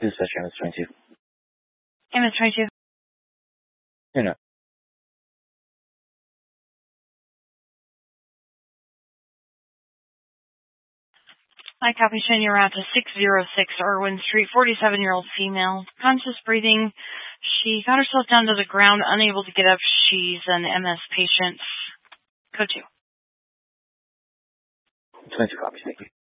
Dispatch MS-22. MS-22. You're not. I copy, showing you around to 606 Irwin Street, 47-year-old female, conscious breathing. She got herself down to the ground, unable to get up. She's an MS patient. Code 2. 22 copies, thank you.